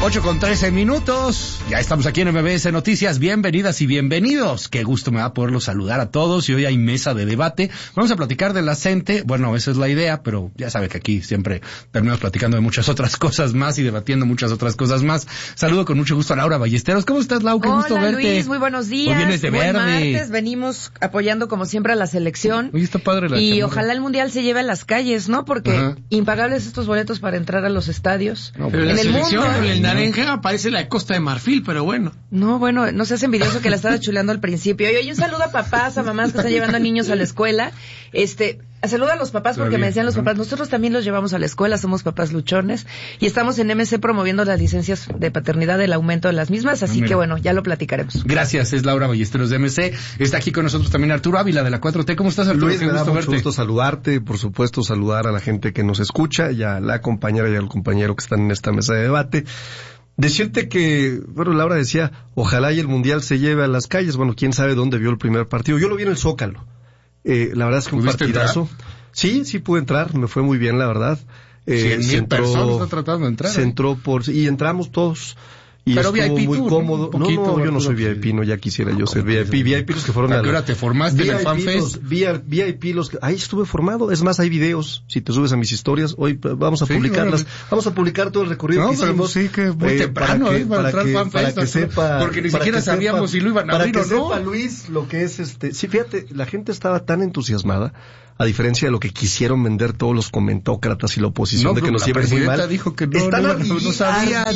8:13. Ya estamos aquí en MBS Noticias. Bienvenidas y bienvenidos. Qué gusto me va a poderlos saludar a todos. Y hoy hay mesa de debate. Vamos a platicar de la CENTE. Bueno, esa es la idea, pero ya sabe que aquí siempre terminamos platicando de muchas otras cosas más y debatiendo muchas otras cosas más. Saludo con mucho gusto a Laura Ballesteros. ¿Cómo estás, Lau? Qué gusto verte. Hola, Luis. Muy buenos días. Hoy vienes de Buen verde. martes. Venimos apoyando como siempre a la selección. Oye, está padre la Y chamarra. ojalá el Mundial se lleve a las calles, ¿no? Porque impagables estos boletos para entrar a los estadios. No, pero en la el selección, mundo. el naranja parece la Costa de Marfil, pero bueno. No, bueno, no seas envidioso que la estaba chuleando al principio. Y un saludo a papás, a mamás que están llevando a niños a la escuela. Saludo a los papás porque me decían los papás, nosotros también los llevamos a la escuela, somos papás luchones. Y estamos en MC promoviendo las licencias de paternidad, el aumento de las mismas. Así que bueno, ya lo platicaremos. Gracias, es Laura Ballesteros de MC. Está aquí con nosotros también Arturo Ávila de la 4T. ¿Cómo estás, Arturo? Luis, Qué me da gusto mucho verte. gusto saludarte, por supuesto saludar a la gente que nos escucha y a la compañera y al compañero que están en esta mesa de debate. Decirte que, bueno, Laura decía, ojalá y el Mundial se lleve a las calles. Bueno, quién sabe dónde vio el primer partido. Yo lo vi en el Zócalo. La verdad es que un partidazo. Entrar? Sí pude entrar, me fue muy bien, la verdad. 100,000 personas están tratando de entrar. Se entró y entramos todos. Y pero estuvo VIP muy tour, cómodo. ¿no? No, yo no soy VIP, no, ya quisiera yo ser VIP. VIP los que fueron ¿A qué hora te formaste en el FanFest? VIP los que, ahí estuve formado. Es más, hay videos, si te subes a mis historias, hoy vamos a publicarlas. Órale. Vamos a publicar todo el recorrido que pero hicimos. Sí, que muy temprano, para entrar al FanFest. Para que sepa, porque ni siquiera sabíamos si lo iban a abrir o no. Para que sepa, Luis, lo que es Sí, fíjate, la gente estaba tan entusiasmada, a diferencia de lo que quisieron vender todos los comentócratas y la oposición, de que nos iban muy mal. Dijo que no, están no sabían.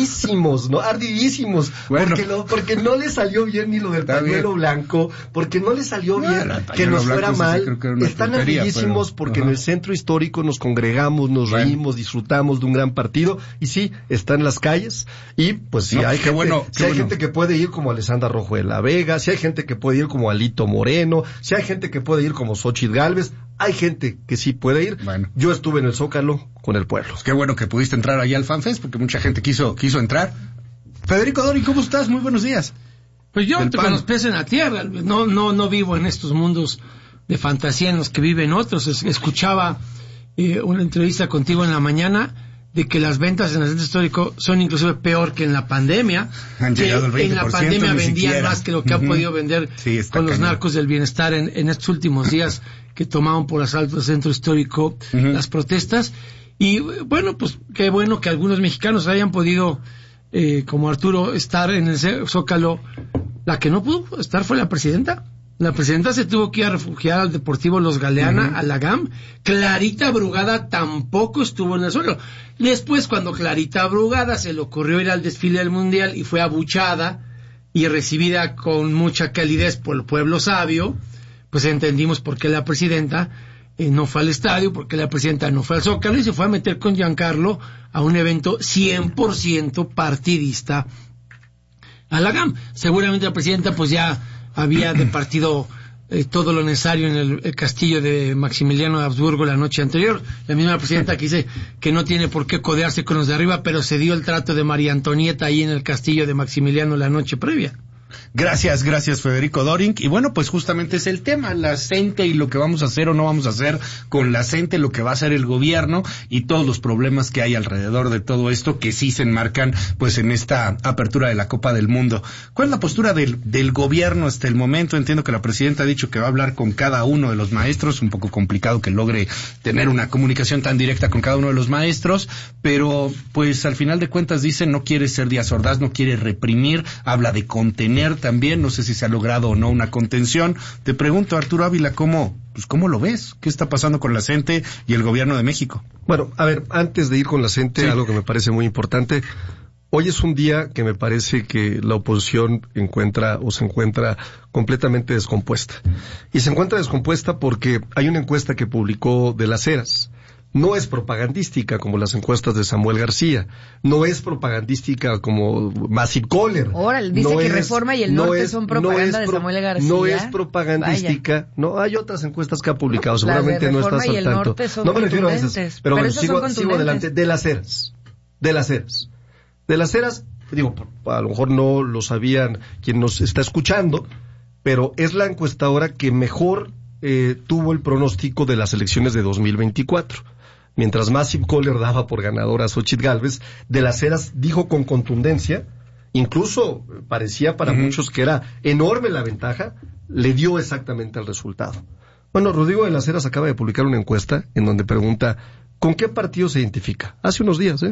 Ardidísimos, bueno, porque no le salió bien ni lo del pañuelo blanco, porque no le salió bien que nos fuera mal. Están ardidísimos porque en el centro histórico nos congregamos, nos reímos, disfrutamos de un gran partido, y sí, está en las calles, y pues sí, hay gente que puede ir como Alessandra Rojo de la Vega, si hay gente que puede ir como Alito Moreno, si hay gente que puede ir como Xóchitl Gálvez. Hay gente que sí puede ir. Bueno. Yo estuve en el Zócalo con el pueblo. Qué bueno que pudiste entrar ahí al FanFest, porque mucha gente quiso entrar. Federico Dori, ¿cómo estás? Muy buenos días. Pues yo con los pies en la tierra. No vivo en estos mundos de fantasía en los que viven otros. Escuchaba una entrevista contigo en la mañana de que las ventas en el centro histórico son inclusive peor que en la pandemia. Han llegado al 20%. En la pandemia vendían más que lo que han podido vender con los narcos del bienestar en estos últimos días que tomaron por asalto el centro histórico las protestas. Y bueno, pues qué bueno que algunos mexicanos hayan podido, como Arturo, estar en el Zócalo. La que no pudo estar fue la presidenta. La presidenta se tuvo que ir a refugiar al Deportivo Los Galeana, a la GAM. Clarita Brugada tampoco estuvo en el suelo. Después, cuando Clarita Brugada se le ocurrió ir al desfile del Mundial y fue abuchada y recibida con mucha calidez por el pueblo sabio, pues entendimos por qué la presidenta no fue al estadio, por qué la presidenta no fue al Zócalo y se fue a meter con Giancarlo a un evento 100% partidista a la GAM. Seguramente la presidenta pues ya había departido todo lo necesario en el castillo de Maximiliano de Habsburgo la noche anterior. La misma presidenta que dice que no tiene por qué codearse con los de arriba, pero se dio el trato de María Antonieta ahí en el castillo de Maximiliano la noche previa. Gracias Federico Doring. Y bueno, pues justamente es el tema, la CENTE y lo que vamos a hacer o no vamos a hacer con la CENTE, lo que va a hacer el gobierno y todos los problemas que hay alrededor de todo esto que sí se enmarcan pues en esta apertura de la Copa del Mundo. ¿Cuál es la postura del gobierno hasta el momento? Entiendo que la presidenta ha dicho que va a hablar con cada uno de los maestros, un poco complicado que logre tener una comunicación tan directa con cada uno de los maestros, pero pues al final de cuentas dice no quiere ser Díaz Ordaz, no quiere reprimir, habla de contener también, no sé si se ha logrado o no una contención. Te pregunto, Arturo Ávila, ¿cómo lo ves? ¿Qué está pasando con la CENTE y el gobierno de México? Bueno, a ver, antes de ir con la CENTE, algo que me parece muy importante. Hoy es un día que me parece que la oposición se encuentra completamente descompuesta. Y se encuentra descompuesta porque hay una encuesta que publicó de Las Heras. No es propagandística como las encuestas de Samuel García. No es propagandística como Massive Caller. Órale, dice que Reforma y el Norte son propaganda de Samuel García. No es propagandística. Vaya. No, hay otras encuestas que ha publicado. Seguramente no estás al tanto. No me refiero a esas. Pero bueno, sigo adelante. De Las Heras. De Las Heras, digo, a lo mejor no lo sabían quien nos está escuchando, pero es la encuestadora que mejor tuvo el pronóstico de las elecciones de 2024. mientras Massive Caller daba por ganadora a Xóchitl Gálvez, De las Heras dijo con contundencia, incluso parecía para muchos que era enorme la ventaja, le dio exactamente el resultado. Bueno, Rodrigo De las Heras acaba de publicar una encuesta en donde pregunta, ¿con qué partido se identifica? Hace unos días,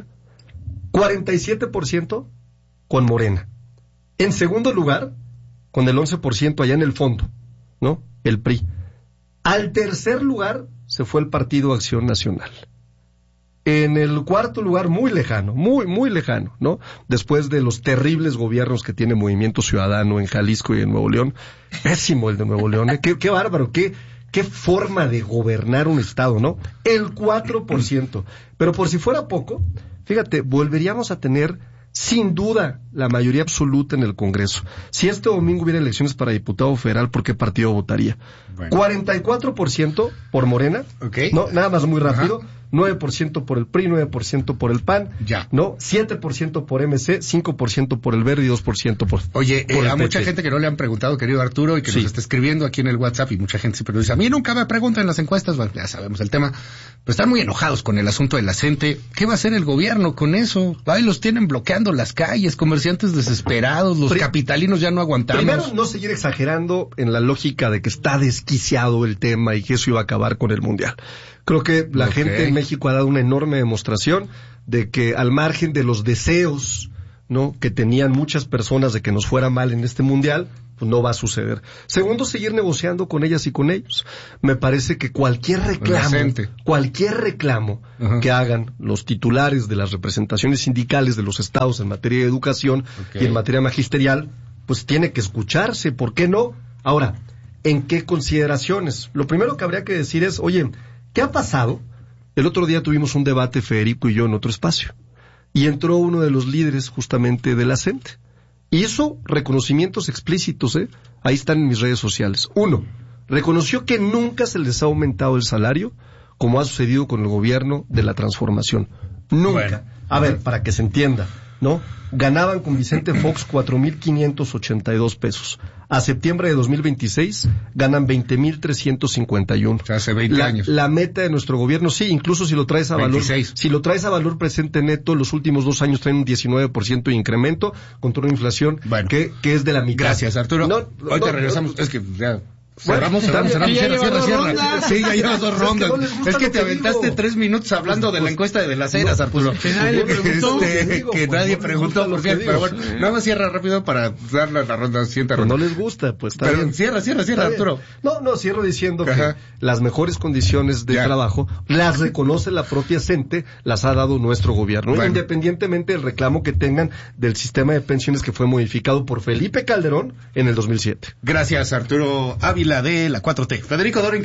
47% con Morena. En segundo lugar, con el 11% allá en el fondo, ¿no? El PRI. Al tercer lugar se fue el Partido Acción Nacional. En el cuarto lugar, muy lejano, muy lejano, ¿no? Después de los terribles gobiernos que tiene Movimiento Ciudadano en Jalisco y en Nuevo León. Pésimo el de Nuevo León, ¿eh? Qué bárbaro, qué forma de gobernar un estado, ¿no? El 4%. Pero por si fuera poco, fíjate, volveríamos a tener sin duda la mayoría absoluta en el Congreso. Si este domingo hubiera elecciones para diputado federal, ¿por qué partido votaría? Bueno. 44% por Morena, no, nada más muy rápido. 9% por el PRI, 9% por el PAN, ¿no? 7% por MC, 5% por el Verde y 2% por Oye, por a mucha gente que no le han preguntado, querido Arturo, y que nos está escribiendo aquí en el WhatsApp, y mucha gente siempre nos dice, a mí nunca me preguntan en las encuestas, bueno, ya sabemos el tema, pero están muy enojados con el asunto de la gente. ¿Qué va a hacer el gobierno con eso? Ahí los tienen bloqueando las calles, comerciantes desesperados, los capitalinos ya no aguantamos. Primero, no seguir exagerando en la lógica de que está desquiciado el tema y que eso iba a acabar con el Mundial. Creo que la gente en México ha dado una enorme demostración de que al margen de los deseos, ¿no?, que tenían muchas personas de que nos fuera mal en este Mundial, pues no va a suceder. Segundo, seguir negociando con ellas y con ellos. Me parece que cualquier reclamo que hagan los titulares de las representaciones sindicales de los estados en materia de educación y en materia magisterial, pues tiene que escucharse, ¿por qué no? Ahora, ¿en qué consideraciones? Lo primero que habría que decir es, oye, ¿qué ha pasado? El otro día tuvimos un debate, Federico y yo, en otro espacio, y entró uno de los líderes justamente de la CENTE. Hizo reconocimientos explícitos, ahí están en mis redes sociales. Uno, reconoció que nunca se les ha aumentado el salario, como ha sucedido con el gobierno de la transformación. Nunca. Bueno. A ver, para que se entienda, ¿no? Ganaban con Vicente Fox 4,582 pesos. A septiembre de 2026 ganan 20,351. O sea, hace 20 años. La meta de nuestro gobierno, sí, incluso si lo traes a 26. valor, si lo traes a valor presente neto, los últimos 2 años traen un 19% de incremento contra una inflación que es de la mitad. Gracias, Arturo. Ahorita regresamos. Es que ya. Cerramos. Cierra. Sí, ya llevas 2 rondas. Es que te aventaste 3 minutos hablando de la encuesta de las Heras, Arturo. Que nadie preguntó. Que nadie preguntó, por cierto. Pero bueno, nada más cierra rápido para darle la ronda, siguiente ronda. No les gusta, pues está bien. Pero cierra, Arturo. No, cierro diciendo que las mejores condiciones de trabajo las reconoce la propia CENTE, las ha dado nuestro gobierno, independientemente del reclamo que tengan del sistema de pensiones que fue modificado por Felipe Calderón en el 2007. Gracias, Arturo Ávila, de la 4T. Federico Doring.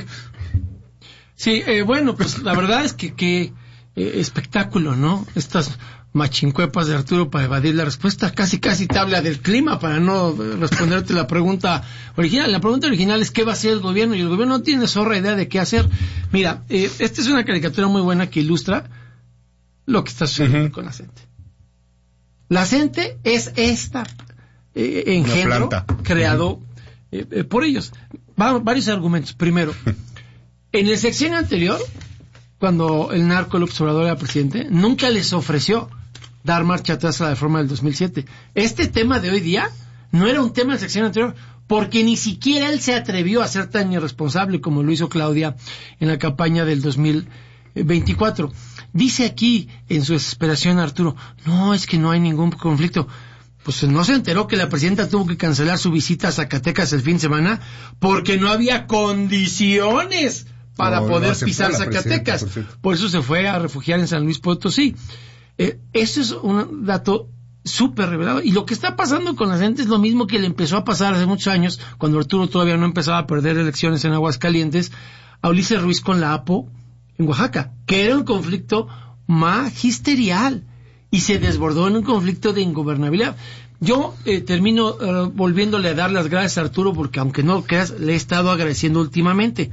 Sí, bueno, pues la verdad es que espectáculo, ¿no? Estas machincuepas de Arturo para evadir la respuesta, casi te habla del clima para no responderte la pregunta original. La pregunta original es ¿qué va a hacer el gobierno? Y el gobierno no tiene zorra idea de qué hacer. Mira, esta es una caricatura muy buena que ilustra lo que está sucediendo con la CENTE. La CENTE es esta engendro creado por ellos. Varios argumentos. Primero, en el sexenio anterior, cuando el narco López Obrador era presidente, nunca les ofreció dar marcha atrás a la reforma del 2007. Este tema de hoy día no era un tema del sexenio anterior, porque ni siquiera él se atrevió a ser tan irresponsable como lo hizo Claudia en la campaña del 2024. Dice aquí, en su desesperación, Arturo, no, es que no hay ningún conflicto. Pues no se enteró que la presidenta tuvo que cancelar su visita a Zacatecas el fin de semana porque no había condiciones para poder pisar Zacatecas. Por eso se fue a refugiar en San Luis Potosí. Eso es un dato súper revelado. Y lo que está pasando con la gente es lo mismo que le empezó a pasar hace muchos años, cuando Arturo todavía no empezaba a perder elecciones en Aguascalientes, a Ulises Ruiz con la APO en Oaxaca, que era un conflicto magisterial. Y se desbordó en un conflicto de ingobernabilidad. Yo termino volviéndole a dar las gracias a Arturo porque, aunque no lo creas, le he estado agradeciendo últimamente.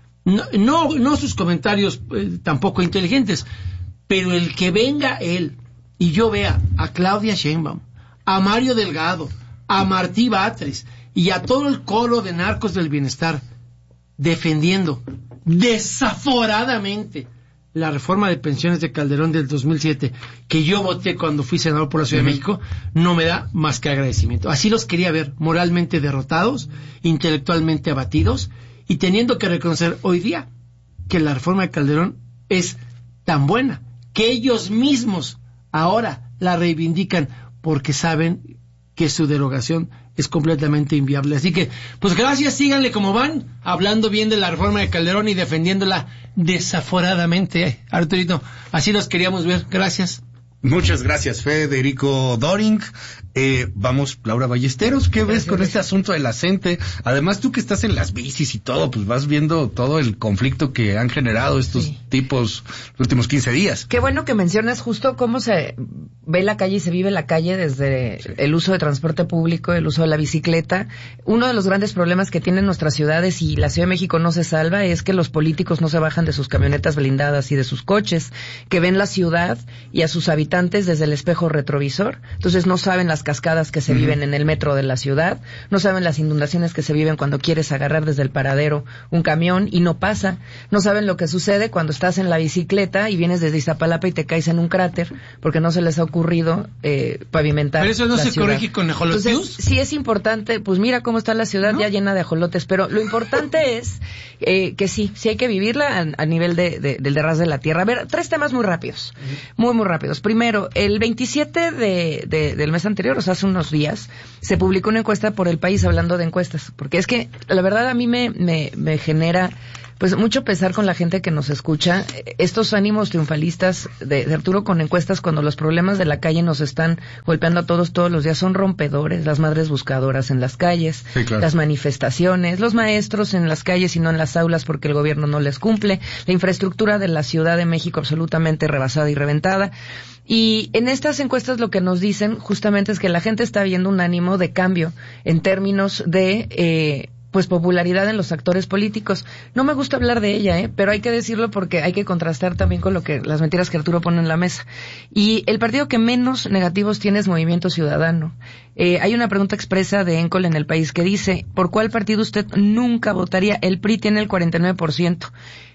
No sus comentarios tampoco inteligentes, pero el que venga él y yo vea a Claudia Sheinbaum, a Mario Delgado, a Martí Batres y a todo el coro de narcos del bienestar defendiendo desaforadamente la reforma de pensiones de Calderón del 2007, que yo voté cuando fui senador por la Ciudad de México, no me da más que agradecimiento. Así los quería ver, moralmente derrotados, intelectualmente abatidos, y teniendo que reconocer hoy día que la reforma de Calderón es tan buena que ellos mismos ahora la reivindican porque saben que su derogación es completamente inviable. Así que, pues gracias, síganle como van, hablando bien de la reforma de Calderón y defendiéndola desaforadamente. Arturito, así los queríamos ver. Gracias. Muchas gracias, Federico Doring. Vamos, Laura Ballesteros, ¿qué ves con este asunto de la CENTE? Además, tú que estás en las bicis y todo, pues vas viendo todo el conflicto que han generado estos tipos los últimos 15 días. Qué bueno que mencionas justo cómo se ve la calle y se vive la calle desde el uso de transporte público, el uso de la bicicleta. Uno de los grandes problemas que tienen nuestras ciudades, y la Ciudad de México no se salva, es que los políticos no se bajan de sus camionetas blindadas y de sus coches, que ven la ciudad y a sus habitantes desde el espejo retrovisor. Entonces no saben las cascadas que se viven en el metro de la ciudad, no saben las inundaciones que se viven cuando quieres agarrar desde el paradero un camión y no pasa, no saben lo que sucede cuando estás en la bicicleta y vienes desde Iztapalapa y te caes en un cráter porque no se les ha ocurrido pavimentar. Pero eso no se ciudad. Corrige con ajolotes. Entonces, sí es importante, pues mira cómo está la ciudad ya llena de ajolotes, pero lo importante es que sí hay que vivirla a nivel del ras de la tierra. A ver, 3 temas muy rápidos, muy rápidos. Primero, el 27 del mes anterior, o sea, hace unos días, se publicó una encuesta por El País, hablando de encuestas, porque es que la verdad a mí me genera pues mucho pesar con la gente que nos escucha, estos ánimos triunfalistas de Arturo con encuestas cuando los problemas de la calle nos están golpeando a todos los días son rompedores, las madres buscadoras en las calles, las manifestaciones, los maestros en las calles y no en las aulas porque el gobierno no les cumple, la infraestructura de la Ciudad de México absolutamente rebasada y reventada. Y en estas encuestas lo que nos dicen justamente es que la gente está viendo un ánimo de cambio en términos de pues popularidad en los actores políticos. No me gusta hablar de ella, pero hay que decirlo porque hay que contrastar también con las mentiras que Arturo pone en la mesa. Y el partido que menos negativos tiene es Movimiento Ciudadano. Hay una pregunta expresa de Encol en El País que dice, ¿por cuál partido usted nunca votaría? El PRI tiene el 49%.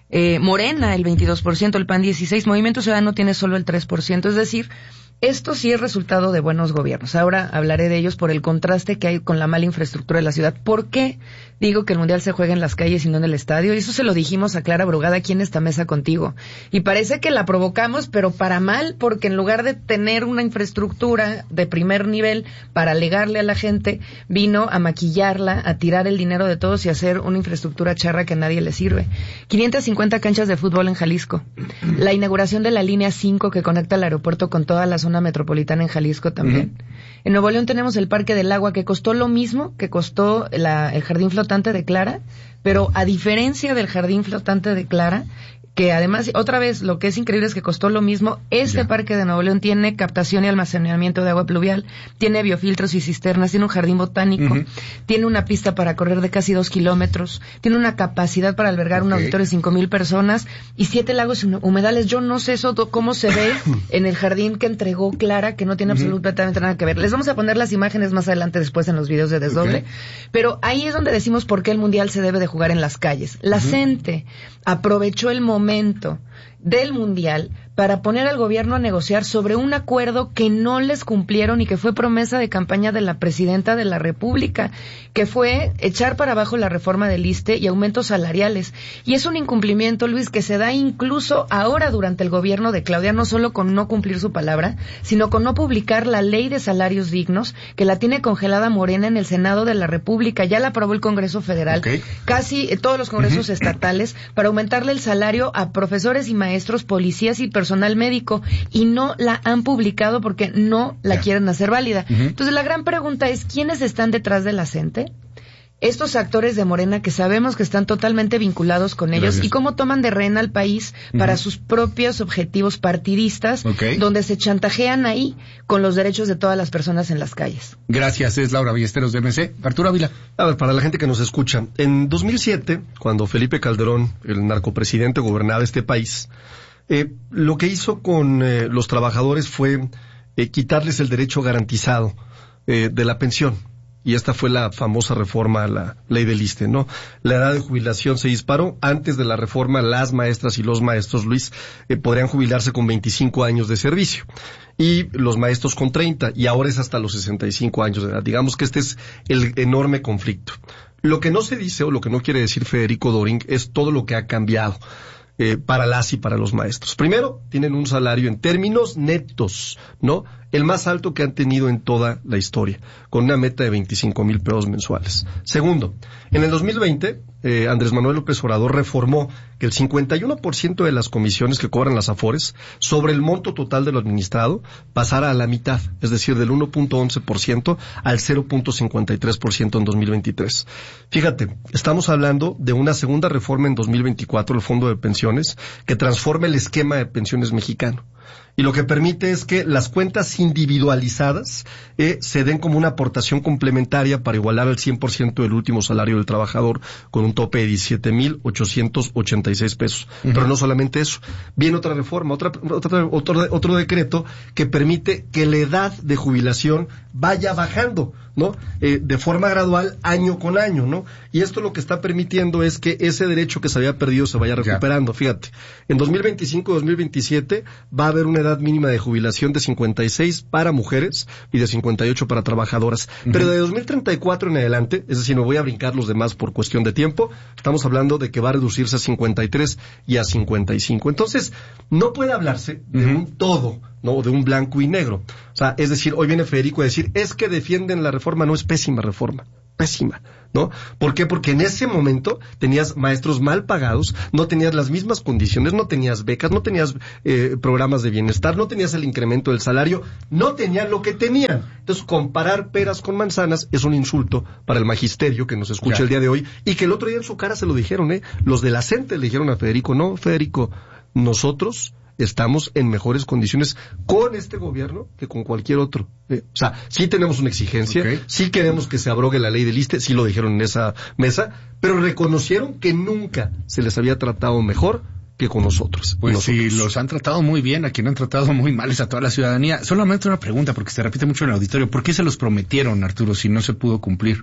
Morena el 22%, el PAN 16%, Movimiento Ciudadano tiene solo el 3%, es decir, esto sí es resultado de buenos gobiernos. Ahora hablaré de ellos por el contraste que hay con la mala infraestructura de la ciudad. ¿Por qué digo que el Mundial se juega en las calles y no en el estadio? Y eso se lo dijimos a Clara Brugada aquí en esta mesa contigo. Y parece que la provocamos, pero para mal, porque en lugar de tener una infraestructura de primer nivel para alegarle a la gente, vino a maquillarla, a tirar el dinero de todos y a hacer una infraestructura charra que a nadie le sirve. 550 canchas de fútbol en Jalisco. La inauguración de la línea 5 que conecta el aeropuerto con toda la zona metropolitana en Jalisco también. En Nuevo León tenemos el Parque del Agua que costó lo mismo que costó el Jardín Flotante de Clara, pero a diferencia del Jardín Flotante de Clara, que además, otra vez, lo que es increíble es que costó lo mismo. Este parque de Nuevo León tiene captación y almacenamiento de agua pluvial, tiene biofiltros y cisternas, tiene un jardín botánico, tiene una pista para correr de casi 2 kilómetros, tiene una capacidad para albergar un auditorio de 5,000 personas y 7 lagos y humedales. Yo no sé eso cómo se ve en el jardín que entregó Clara, que no tiene absolutamente nada que ver. Les vamos a poner las imágenes más adelante después en los videos de Desdoble, pero ahí es donde decimos por qué el Mundial se debe de jugar en las calles. La CENTE aprovechó el momento del Mundial para poner al gobierno a negociar sobre un acuerdo que no les cumplieron y que fue promesa de campaña de la presidenta de la República, que fue echar para abajo la reforma del ISSSTE y aumentos salariales. Y es un incumplimiento, Luis, que se da incluso ahora durante el gobierno de Claudia, no solo con no cumplir su palabra, sino con no publicar la ley de salarios dignos, que la tiene congelada Morena en el Senado de la República. Ya la aprobó el Congreso Federal, casi todos los congresos estatales, para aumentarle el salario a profesores y maestros, policías y personal médico, y no la han publicado porque no la quieren hacer válida. Entonces la gran pregunta es, ¿quiénes están detrás de la CENTE? Estos actores de Morena que sabemos que están totalmente vinculados con ellos, y cómo toman de rehén al país para sus propios objetivos partidistas, donde se chantajean ahí con los derechos de todas las personas en las calles. Gracias, es Laura Ballesteros de MC. Arturo Ávila. A ver, para la gente que nos escucha, en 2007, cuando Felipe Calderón, el narcopresidente, gobernaba este país, lo que hizo con los trabajadores fue quitarles el derecho garantizado de la pensión. y esta fue la famosa reforma a la ley del ISSSTE, ¿no? La edad de jubilación se disparó. Antes de la reforma, las maestras y los maestros, Luis, podrían jubilarse con 25 años de servicio, y los maestros con 30, y ahora es hasta los 65 años de edad. Digamos que este es el enorme conflicto. Lo que no se dice, o lo que no quiere decir Federico Doring, es todo lo que ha cambiado para las y para los maestros. Primero, tienen un salario en términos netos, ¿no? El más alto que han tenido en toda la historia, con una meta de 25,000 pesos mensuales. Segundo, en el 2020, Andrés Manuel López Obrador reformó que el 51% de las comisiones que cobran las AFORES sobre el monto total de lo administrado pasara a la mitad, es decir, del 1.11% al 0.53% en 2023. Fíjate, estamos hablando de una segunda reforma en 2024 del Fondo de Pensiones que transforma el esquema de pensiones mexicano. Y lo que permite es que las cuentas individualizadas se den como una aportación complementaria para igualar al 100% del último salario del trabajador, con un tope de 17,886 pesos. Uh-huh. Pero no solamente eso. Viene otra reforma, otro decreto que permite que la edad de jubilación vaya bajando, ¿no? De forma gradual, año con año, ¿no? Y esto lo que está permitiendo es que ese derecho que se había perdido se vaya recuperando. Fíjate, en 2025-2027 va a haber una edad mínima de jubilación de 56 para mujeres y de 58 para trabajadoras. Uh-huh. Pero de 2034 en adelante, es decir, no voy a brincar los demás por cuestión de tiempo, estamos hablando de que va a reducirse a 53 y a 55. Entonces, no puede hablarse de un todo, ¿no? De un blanco y negro. O sea, es decir, hoy viene Federico a decir, es que defienden la reforma. No, es pésima reforma. Pésima, ¿no? ¿Por qué? Porque en ese momento tenías maestros mal pagados, no tenías las mismas condiciones, no tenías becas, no tenías programas de bienestar, no tenías el incremento del salario, no tenían lo que tenían. Entonces, comparar peras con manzanas es un insulto para el magisterio que nos escucha el día de hoy, y que el otro día en su cara se lo dijeron, los de la CENTE le dijeron a Federico, no, Federico, nosotros estamos en mejores condiciones con este gobierno que con cualquier otro. O sea, sí tenemos una exigencia, sí queremos que se abrogue la ley del ISSSTE, sí lo dijeron en esa mesa, pero reconocieron que nunca se les había tratado mejor que con nosotros. Pues sí, los han tratado muy bien, a quien han tratado muy mal es a toda la ciudadanía. Solamente una pregunta, porque se repite mucho en el auditorio. ¿Por qué se los prometieron, Arturo, si no se pudo cumplir?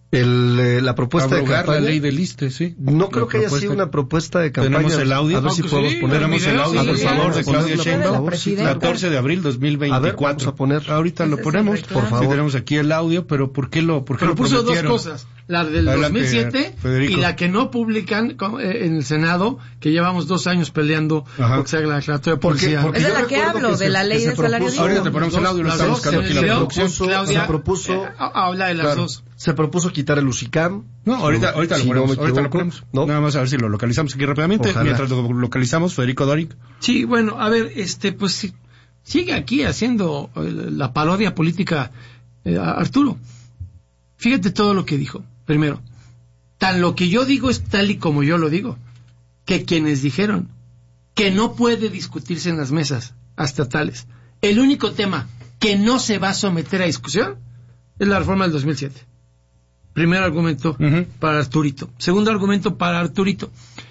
La propuesta abrogar de campaña, la ley del ISSSTE, sí. No creo que haya sido una propuesta de campaña. ¿Tenemos el audio? A ver si podemos poner. Tenemos el audio, por favor, de Claudia Sheinbaum. 14 de abril 2024. A ver, vamos a poner. Ahorita lo ponemos, por favor. Sí, tenemos aquí el audio, pero ¿por qué lo propuso? Dos cosas. La del 2007 y la que no publican en el Senado, que llevamos 2 años peleando porque se haga la declaratoria de policía. Porque es de la que hablo, de la ley del salario mínimo. Ahorita te ponemos el audio, lo estamos buscando aquí la producción. Se propuso habla de las dos. Se propuso quitar el USICAM. No, ahorita lo ponemos. Ahorita lo ponemos. ¿No? Nada más a ver si lo localizamos aquí rápidamente. Ojalá. Mientras lo localizamos, Federico Doring. Sí, bueno, a ver, pues sigue aquí haciendo la parodia política Arturo. Fíjate todo lo que dijo. Primero, tan lo que yo digo es tal y como yo lo digo, que quienes dijeron que no puede discutirse en las mesas estatales, el único tema que no se va a someter a discusión es la reforma del 2007. Primer argumento para Arturito. Segundo argumento para Arturito.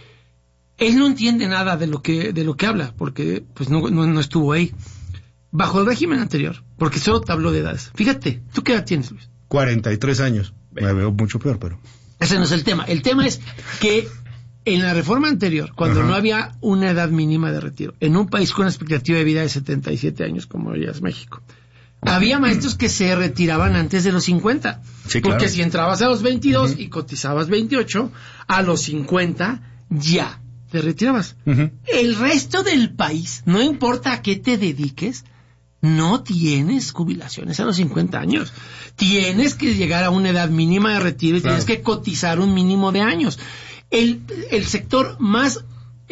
Él no entiende nada de lo que habla, porque pues no estuvo ahí. Bajo el régimen anterior, porque solo te habló de edades. Fíjate, ¿tú qué edad tienes, Luis? 43 años. Me veo mucho peor, pero... Ese no es el tema. El tema es que en la reforma anterior, cuando no había una edad mínima de retiro, en un país con una expectativa de vida de 77 años, como ya es México, había maestros que se retiraban antes de los 50. Sí, porque claro, si entrabas a los 22 y cotizabas 28, a los 50 ya te retirabas. El resto del país, no importa a qué te dediques, no tienes jubilaciones a los 50 años. Tienes que llegar a una edad mínima de retiro y tienes que cotizar un mínimo de años. El sector más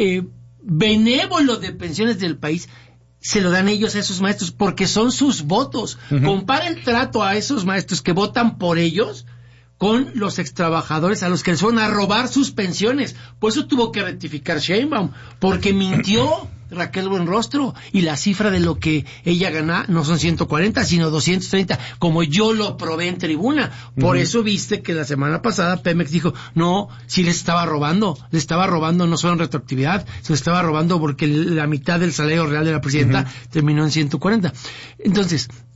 benévolo de pensiones del país se lo dan ellos a esos maestros porque son sus votos. Compara el trato a esos maestros que votan por ellos con los extrabajadores a los que les van a robar sus pensiones. Por eso tuvo que rectificar Sheinbaum, porque mintió Raquel Buenrostro, y la cifra de lo que ella gana no son 140, sino 230, como yo lo probé en tribuna. Por eso viste que la semana pasada Pemex dijo, no, sí les estaba robando no solo en retroactividad, se les estaba robando porque la mitad del salario real de la presidenta terminó en 140. Entonces,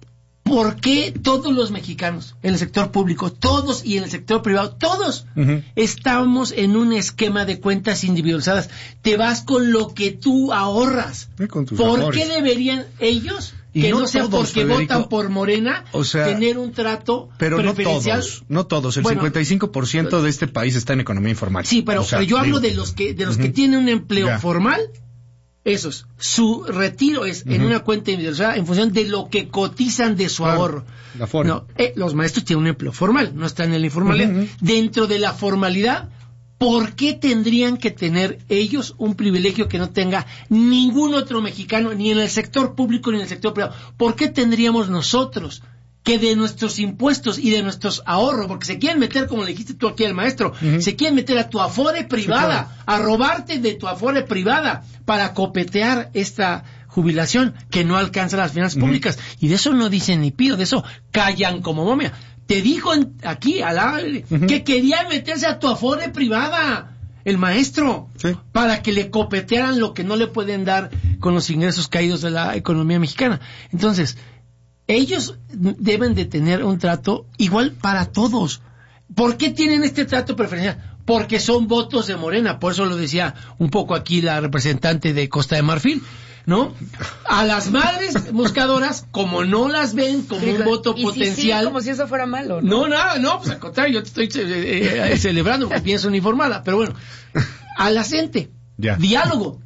¿por qué todos los mexicanos, en el sector público, todos y en el sector privado, todos estamos en un esquema de cuentas individualizadas? Te vas con lo que tú ahorras. ¿Por qué deberían ellos, que no sea todos, porque Federico, votan por Morena, tener un trato preferencial? No todos, el 55% de este país está en economía informal. Sí, pero yo hablo de los que tienen un empleo formal. Esos, su retiro es en una cuenta individualizada en función de lo que cotizan de su ahorro. No, los maestros tienen un empleo formal, no están en la informalidad. Dentro de la formalidad, ¿por qué tendrían que tener ellos un privilegio que no tenga ningún otro mexicano, ni en el sector público ni en el sector privado? ¿Por qué tendríamos nosotros que de nuestros impuestos y de nuestros ahorros, porque se quieren meter, como le dijiste tú aquí al maestro, se quieren meter a tu afore privada, a robarte de tu afore privada para copetear esta jubilación que no alcanza las finanzas públicas? Y de eso no dicen ni pío, de eso callan como momia. Te dijo aquí al aire que quería meterse a tu afore privada el maestro, para que le copetearan lo que no le pueden dar con los ingresos caídos de la economía mexicana. Entonces, ellos deben de tener un trato igual para todos. ¿Por qué tienen este trato preferencial? Porque son votos de Morena. Por eso lo decía un poco aquí la representante de Costa de Marfil, ¿no? A las madres buscadoras, como no las ven como un voto potencial. Sí, como si eso fuera malo, ¿no? No, pues al contrario, yo te estoy celebrando que pienso uniformada. Pero bueno, a la gente, diálogo,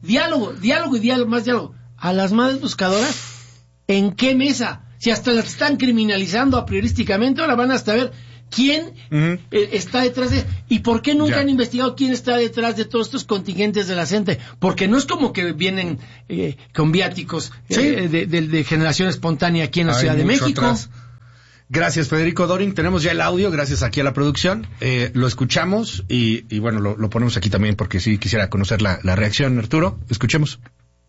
más diálogo. A las madres buscadoras, ¿en qué mesa? Si hasta las están criminalizando a priorísticamente, ahora van hasta ver quién está detrás de... ¿Y por qué nunca han investigado quién está detrás de todos estos contingentes de la gente? Porque no es como que vienen con viáticos de generación espontánea aquí en la Ciudad de México. Atrás. Gracias, Federico Doring. Tenemos ya el audio, gracias aquí a la producción. Lo escuchamos y bueno, lo ponemos aquí también porque sí quisiera conocer la reacción, Arturo. Escuchemos.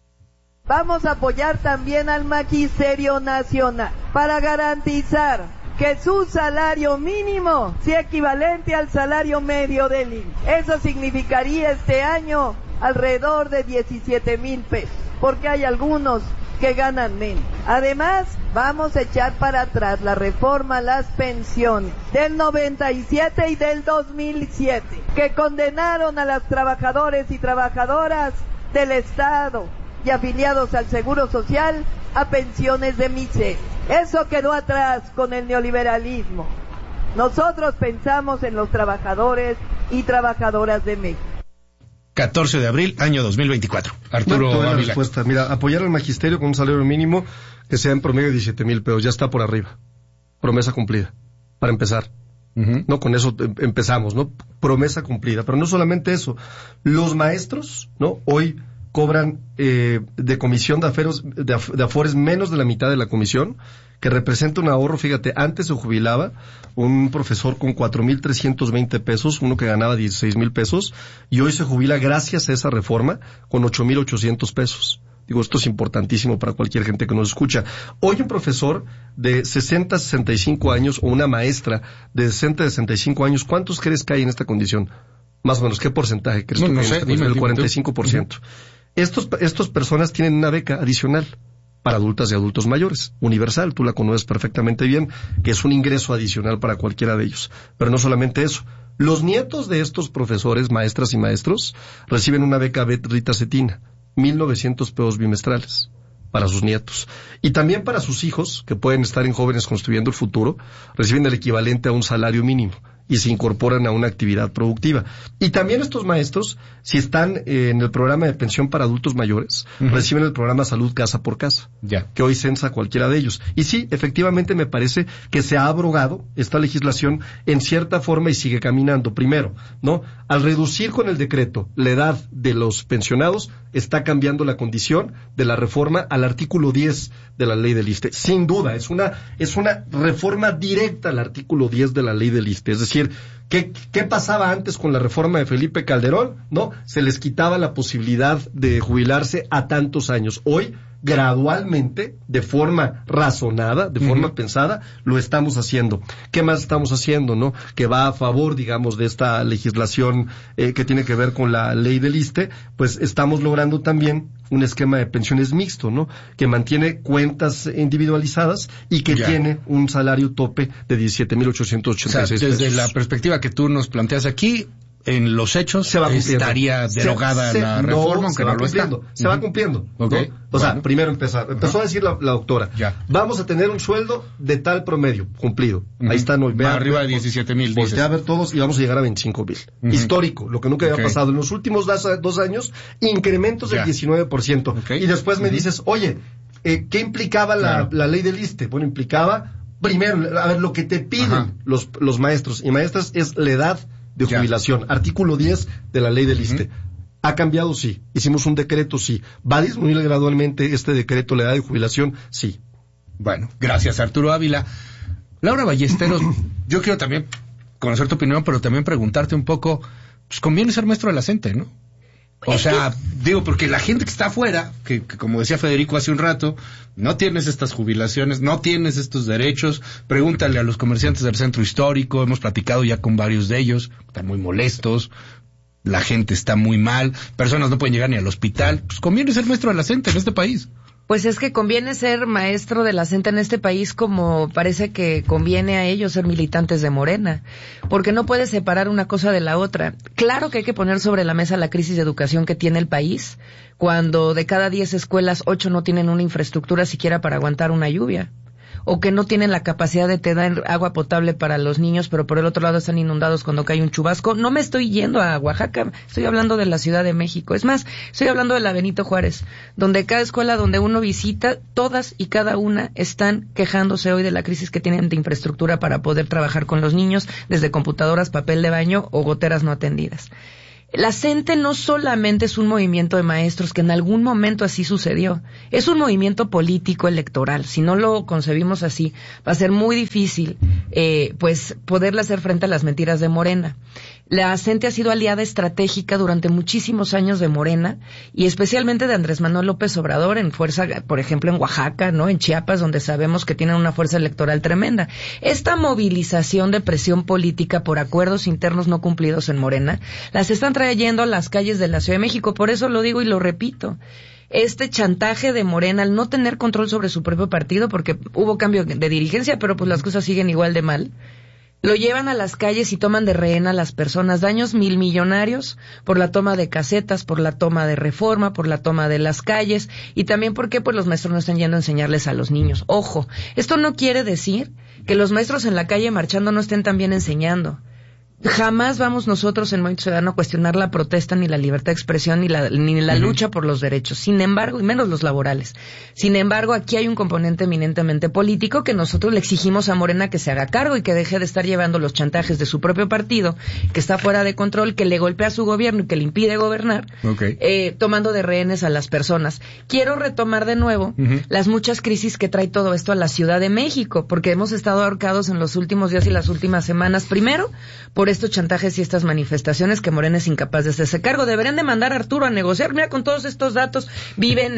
Vamos a apoyar también al Magisterio Nacional para garantizar que su salario mínimo sea equivalente al salario medio del IMSS. Eso significaría este año alrededor de 17,000 pesos, porque hay algunos que ganan menos. Además, vamos a echar para atrás la reforma a las pensiones del 97 y del 2007, que condenaron a las trabajadores y trabajadoras del Estado y afiliados al Seguro Social a pensiones de miseria. Eso quedó atrás con el neoliberalismo. Nosotros pensamos en los trabajadores y trabajadoras de México. 14 de abril, año 2024. Arturo la respuesta. Mira, apoyar al magisterio con un salario mínimo que sea en promedio de 17,000 pesos, ya está por arriba. Promesa cumplida, para empezar. No, con eso empezamos, ¿no? Promesa cumplida. Pero no solamente eso. Los maestros, ¿no? Hoy cobran de comisión de afores menos de la mitad de la comisión, que representa un ahorro. Fíjate, antes se jubilaba un profesor con 4,320 pesos, uno que ganaba 16,000 pesos, y hoy se jubila gracias a esa reforma con 8,800 pesos. Digo, esto es importantísimo para cualquier gente que nos escucha. Hoy un profesor de 60, 65 años o una maestra de 60, 65 años, ¿cuántos crees que hay en esta condición? Más o menos, ¿qué porcentaje crees que hay en esta condición? El 45%. Estas personas tienen una beca adicional para adultas y adultos mayores, universal, tú la conoces perfectamente bien, que es un ingreso adicional para cualquiera de ellos. Pero no solamente eso, los nietos de estos profesores, maestras y maestros, reciben una beca Rita Cetina, 1,900 pesos bimestrales para sus nietos. Y también para sus hijos, que pueden estar en Jóvenes Construyendo el Futuro, reciben el equivalente a un salario mínimo y se incorporan a una actividad productiva. Y también estos maestros, si están en el programa de pensión para adultos mayores, reciben el programa Salud Casa por Casa, que hoy censa cualquiera de ellos. Y sí, efectivamente me parece que se ha abrogado esta legislación en cierta forma y sigue caminando. Primero, ¿no? Al reducir con el decreto la edad de los pensionados, está cambiando la condición de la reforma al artículo 10 de la ley del ISSSTE. Sin duda, es una reforma directa al artículo 10 de la ley del ISSSTE. Es decir, ¿qué pasaba antes con la reforma de Felipe Calderón? ¿No? Se les quitaba la posibilidad de jubilarse a tantos años. Hoy, gradualmente, de forma razonada, de forma pensada, lo estamos haciendo. ¿Qué más estamos haciendo, no? Que va a favor, digamos, de esta legislación que tiene que ver con la ley del ISSSTE, pues estamos logrando también un esquema de pensiones mixto, ¿no? Que mantiene cuentas individualizadas y que tiene un salario tope de 17,886 pesos. Desde la perspectiva que tú nos planteas aquí, en los hechos se va estaría derogada la reforma, aunque no lo está. Se va cumpliendo. Okay. ¿No? O sea, primero empezó a decir la doctora, vamos a tener un sueldo de tal promedio, cumplido. Ahí están hoy. Arriba de 17,000. Voltea a ver todos y vamos a llegar a 25,000. Histórico, lo que nunca había pasado. En los últimos 2 años, incrementos del 19%. Y después me dices, oye, ¿qué implicaba la ley del ISSSTE? Bueno, implicaba, primero, a ver, lo que te piden los maestros y maestras es la edad de jubilación, artículo 10 de la ley del ISSSTE. ¿Ha cambiado? Sí. ¿Hicimos un decreto? Sí. ¿Va a disminuir gradualmente este decreto la edad de jubilación? Sí. Bueno, gracias Arturo Ávila. Laura Ballesteros, yo quiero también conocer tu opinión, pero también preguntarte un poco, pues conviene ser maestro de la CENTE, ¿no? O sea, digo, porque la gente que está afuera, que como decía Federico hace un rato, no tienes estas jubilaciones, no tienes estos derechos. Pregúntale a los comerciantes del centro histórico, hemos platicado ya con varios de ellos, están muy molestos, la gente está muy mal, personas no pueden llegar ni al hospital. Pues conviene ser maestro de la CENTE en este país. Pues es que conviene ser maestro de la CENTE en este país como parece que conviene a ellos ser militantes de Morena, porque no puedes separar una cosa de la otra. Claro que hay que poner sobre la mesa la crisis de educación que tiene el país, cuando de cada 10 escuelas, 8 no tienen una infraestructura siquiera para aguantar una lluvia, o que no tienen la capacidad de tener agua potable para los niños, pero por el otro lado están inundados cuando cae un chubasco. No me estoy yendo a Oaxaca, estoy hablando de la Ciudad de México. Es más, estoy hablando de la Benito Juárez, donde cada escuela donde uno visita, todas y cada una están quejándose hoy de la crisis que tienen de infraestructura para poder trabajar con los niños, desde computadoras, papel de baño o goteras no atendidas. La CENTE no solamente es un movimiento de maestros, que en algún momento así sucedió, es un movimiento político electoral. Si no lo concebimos así, va a ser muy difícil pues poderle hacer frente a las mentiras de Morena. La CENTE ha sido aliada estratégica durante muchísimos años de Morena y especialmente de Andrés Manuel López Obrador en fuerza, por ejemplo, en Oaxaca, ¿no? En Chiapas, donde sabemos que tienen una fuerza electoral tremenda. Esta movilización de presión política por acuerdos internos no cumplidos en Morena, las están trayendo a las calles de la Ciudad de México. Por eso lo digo y lo repito. Este chantaje de Morena al no tener control sobre su propio partido, porque hubo cambio de dirigencia, pero pues las cosas siguen igual de mal. Lo llevan a las calles y toman de rehén a las personas, daños milmillonarios por la toma de casetas, por la toma de Reforma, por la toma de las calles y también porque pues los maestros no están yendo a enseñarles a los niños. Ojo, esto no quiere decir que los maestros en la calle marchando no estén también enseñando. Jamás vamos nosotros en Movimiento Ciudadano a cuestionar la protesta, ni la libertad de expresión, ni la lucha por los derechos. Sin embargo, y menos los laborales. Sin embargo, aquí hay un componente eminentemente político que nosotros le exigimos a Morena que se haga cargo y que deje de estar llevando los chantajes de su propio partido, que está fuera de control, que le golpea a su gobierno y que le impide gobernar, tomando de rehenes a las personas. Quiero retomar de nuevo las muchas crisis que trae todo esto a la Ciudad de México, porque hemos estado ahorcados en los últimos días y las últimas semanas. Primero, por estos chantajes y estas manifestaciones que Morena es incapaz de hacerse cargo. Deberían de mandar a Arturo a negociar. Mira, con todos estos datos, viven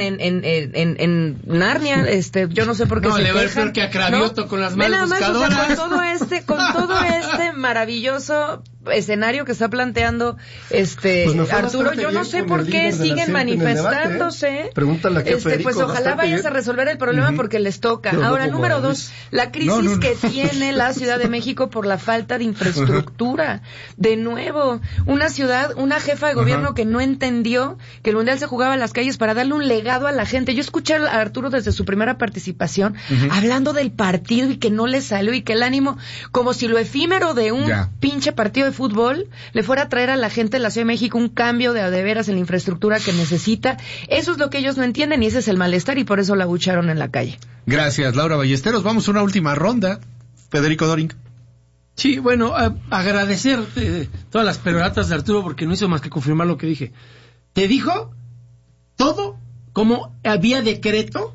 en Narnia, yo no sé por qué se le va a decir que a Cravioto, ¿no? Con las malas buscadoras. O sea, con todo este maravilloso escenario que está planteando pues Arturo, yo no sé por qué siguen manifestándose. Pregúntale a Federico, pues ojalá vayas a resolver el problema porque les toca. Pero ahora, no número 2, la crisis que tiene la Ciudad de México por la falta de infraestructura. De nuevo, una ciudad, una jefa de gobierno que no entendió que el Mundial se jugaba en las calles para darle un legado a la gente. Yo escuché a Arturo desde su primera participación hablando del partido y que no le salió y que el ánimo, como si lo efímero de un pinche partido de fútbol le fuera a traer a la gente de la Ciudad de México un cambio de veras en la infraestructura que necesita. Eso es lo que ellos no entienden y ese es el malestar y por eso la abucharon en la calle. Gracias, Laura Ballesteros. Vamos a una última ronda. Federico Doring. Sí, bueno, agradecer todas las peroratas de Arturo porque no hizo más que confirmar lo que dije. Te dijo todo como había decreto,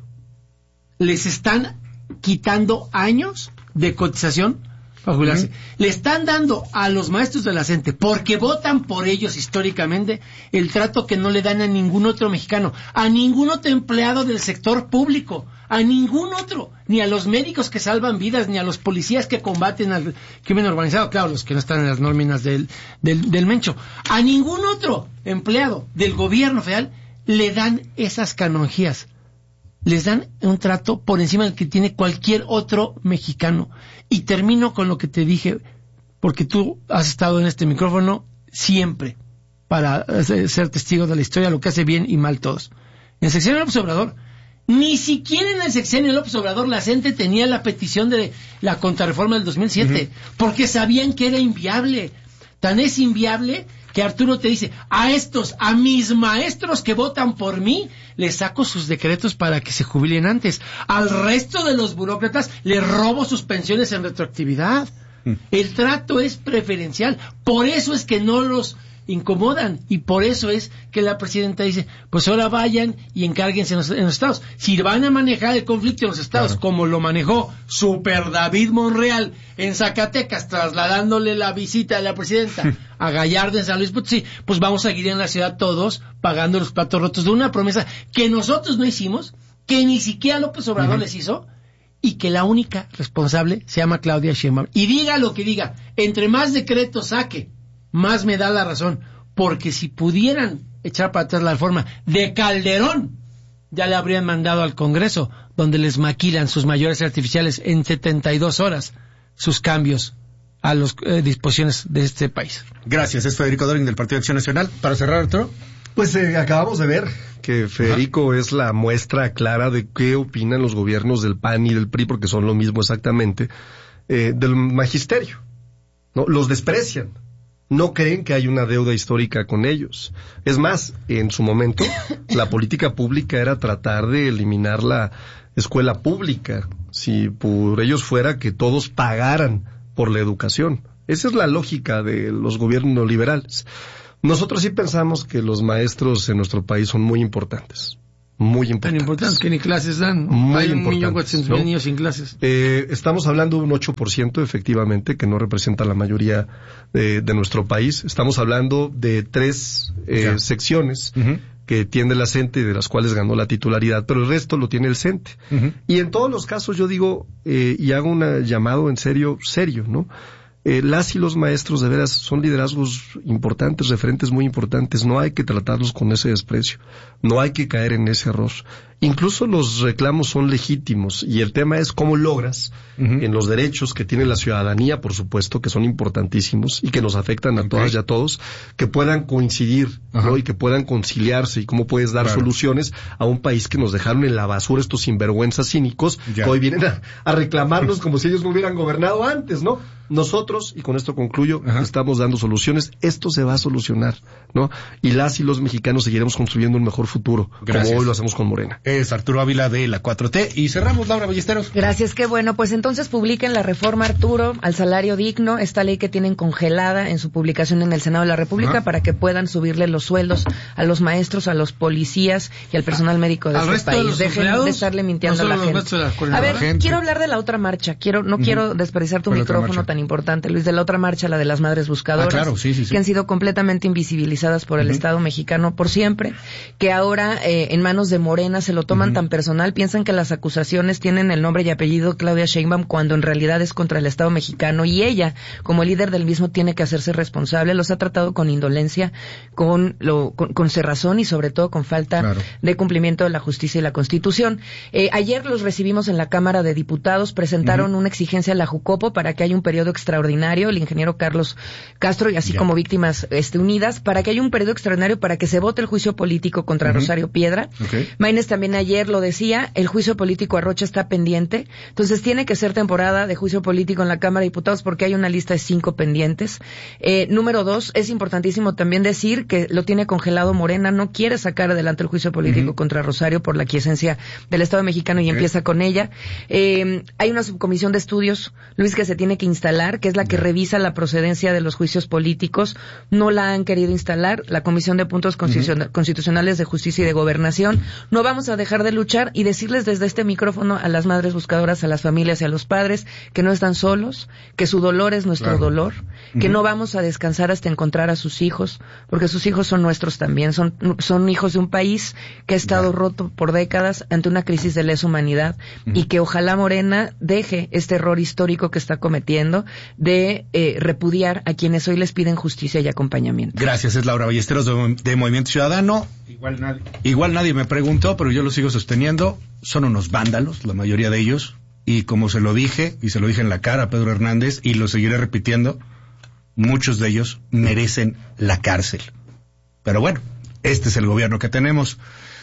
les están quitando años de cotización para jubilarse. Le están dando a los maestros de la CENTE, porque votan por ellos históricamente, el trato que no le dan a ningún otro mexicano, a ningún otro empleado del sector público, a ningún otro, ni a los médicos que salvan vidas, ni a los policías que combaten al crimen organizado, claro, los que no están en las nóminas del Mencho, a ningún otro empleado del gobierno federal le dan esas canonjías. Les dan un trato por encima del que tiene cualquier otro mexicano. Y termino con lo que te dije, porque tú has estado en este micrófono siempre para ser testigo de la historia, lo que hace bien y mal todos. En el sexenio de López Obrador, ni siquiera en el sexenio de López Obrador la gente tenía la petición de la contrarreforma del 2007, porque sabían que era inviable. Tan es inviable que Arturo te dice, a mis maestros que votan por mí, les saco sus decretos para que se jubilen antes. Al resto de los burócratas les robo sus pensiones en retroactividad. El trato es preferencial. Por eso es que no los incomodan, y por eso es que la presidenta dice, pues ahora vayan y encárguense en los estados. Si van a manejar el conflicto en los estados, como lo manejó Super David Monreal en Zacatecas, trasladándole la visita de la presidenta a Gallardo en San Luis Potosí, pues vamos a seguir en la ciudad todos pagando los platos rotos de una promesa que nosotros no hicimos, que ni siquiera López Obrador les hizo, y que la única responsable se llama Claudia Sheinbaum. Y diga lo que diga, entre más decretos saque, más me da la razón, porque si pudieran echar para atrás la reforma de Calderón, ya le habrían mandado al Congreso, donde les maquilan sus mayores artificiales en 72 horas sus cambios a las disposiciones de este país. Gracias, es Federico Doring del Partido de Acción Nacional. Para cerrar, Arturo. Pues acabamos de ver que Federico es la muestra clara de qué opinan los gobiernos del PAN y del PRI, porque son lo mismo exactamente, del magisterio, ¿no? Los desprecian. No creen que hay una deuda histórica con ellos. Es más, en su momento, la política pública era tratar de eliminar la escuela pública. Si por ellos fuera que todos pagaran por la educación. Esa es la lógica de los gobiernos neoliberales. Nosotros sí pensamos que los maestros en nuestro país son muy importantes. Muy importantes. Tan importantes que ni clases dan. Muy Hay un importantes, niño, ¿no? Niños sin clases. Estamos hablando de un 8%, efectivamente, que no representa la mayoría de nuestro país. Estamos hablando de 3 secciones que tiene la CENTE, de las cuales ganó la titularidad, pero el resto lo tiene el CENTE. Y en todos los casos yo digo, y hago un llamado en serio, ¿no? Las y los maestros de veras son liderazgos importantes, referentes muy importantes. No hay que tratarlos con ese desprecio. No hay que caer en ese error. Incluso los reclamos son legítimos y el tema es cómo logras en los derechos que tiene la ciudadanía, por supuesto, que son importantísimos y que nos afectan a todas y a todos, que puedan coincidir, ¿no? Y que puedan conciliarse, y cómo puedes dar soluciones a un país que nos dejaron en la basura estos sinvergüenzas cínicos que hoy vienen a reclamarnos como si ellos no hubieran gobernado antes, ¿no? Nosotros, y con esto concluyo, estamos dando soluciones. Esto se va a solucionar, ¿no? Y las y los mexicanos seguiremos construyendo un mejor futuro, como hoy lo hacemos con Morena. Es Arturo Ávila de la 4T. Y cerramos, Laura Ballesteros. Gracias, qué bueno. Pues entonces publiquen la reforma, Arturo, al salario digno, esta ley que tienen congelada en su publicación en el Senado de la República, para que puedan subirle los sueldos a los maestros, a los policías y al personal médico de este país. Dejen de estarle mintiendo a la gente. A ver, quiero hablar de la otra marcha. No quiero desperdiciar tu micrófono tan importante, Luis, de la otra marcha, la de las madres buscadoras, que han sido completamente invisibilizadas por el Estado mexicano por siempre, que ahora en manos de Morena se lo toman tan personal, piensan que las acusaciones tienen el nombre y apellido Claudia Sheinbaum, cuando en realidad es contra el Estado mexicano, y ella, como líder del mismo, tiene que hacerse responsable. Los ha tratado con indolencia, con cerrazón y sobre todo con falta de cumplimiento de la justicia y la Constitución. Ayer los recibimos en la Cámara de Diputados, presentaron una exigencia a la Jucopo para que haya un periodo extraordinario, el ingeniero Carlos Castro y así como Víctimas Unidas, para que haya un periodo extraordinario para que se vote el juicio político contra Rosario Piedra. Maínez también ayer lo decía, el juicio político a Rocha está pendiente, entonces tiene que ser temporada de juicio político en la Cámara de Diputados porque hay una lista de 5 pendientes. Número 2, es importantísimo también decir que lo tiene congelado Morena, no quiere sacar adelante el juicio político contra Rosario por la aquiescencia del Estado mexicano y empieza con ella. Hay una subcomisión de estudios, Luis, que se tiene que instalar, que es la que revisa la procedencia de los juicios políticos. No la han querido instalar, la Comisión de Puntos Constitucionales de Justicia y de Gobernación. No vamos a dejar de luchar y decirles desde este micrófono a las madres buscadoras, a las familias y a los padres que no están solos, que su dolor es nuestro dolor, que no vamos a descansar hasta encontrar a sus hijos, porque sus hijos son nuestros también, son hijos de un país que ha estado roto por décadas ante una crisis de lesa humanidad, y que ojalá Morena deje este error histórico que está cometiendo de repudiar a quienes hoy les piden justicia y acompañamiento. Gracias, es Laura Ballesteros de Movimiento Ciudadano. Igual nadie me preguntó, pero yo lo sigo sosteniendo. Son unos vándalos, la mayoría de ellos. Y como se lo dije, y se lo dije en la cara a Pedro Hernández, y lo seguiré repitiendo, muchos de ellos merecen la cárcel. Pero bueno, este es el gobierno que tenemos.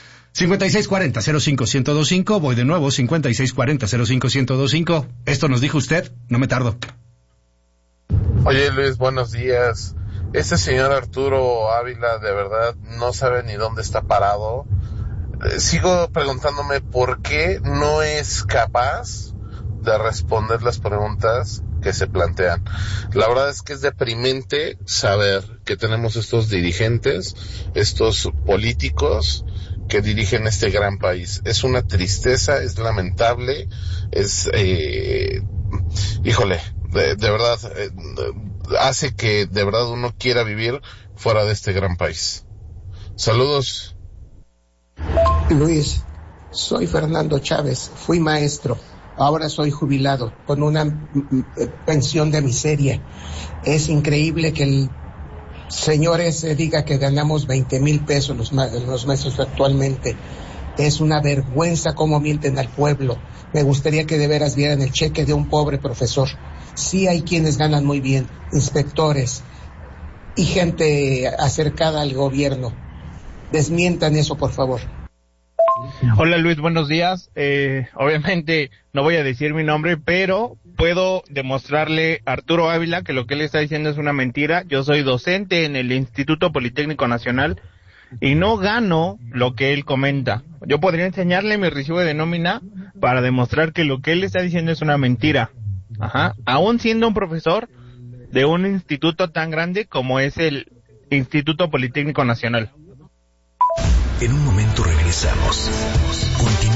5640-05125, voy de nuevo, 5640-05125. Esto nos dijo usted, no me tardo. Oye Luis, buenos días. Este señor Arturo Ávila de verdad no sabe ni dónde está parado. Sigo preguntándome por qué no es capaz de responder las preguntas que se plantean. La verdad es que es deprimente saber que tenemos estos dirigentes, estos políticos que dirigen este gran país. Es una tristeza, es lamentable, es, híjole, de verdad, hace que de verdad uno quiera vivir fuera de este gran país. Saludos. Luis, soy Fernando Chávez, fui maestro, ahora soy jubilado con una pensión de miseria. Es increíble que el señor ese diga que ganamos 20,000 pesos los maestros actualmente. Es una vergüenza cómo mienten al pueblo. Me gustaría que de veras vieran el cheque de un pobre profesor. Sí hay quienes ganan muy bien, inspectores y gente acercada al gobierno. Desmientan eso, por favor. Hola Luis, buenos días. Obviamente no voy a decir mi nombre, pero puedo demostrarle a Arturo Ávila que lo que él está diciendo es una mentira. Yo soy docente en el Instituto Politécnico Nacional y no gano lo que él comenta. Yo podría enseñarle mi recibo de nómina para demostrar que lo que él está diciendo es una mentira. Ajá. Aún siendo un profesor de un instituto tan grande como es el Instituto Politécnico Nacional. En un momento regresamos.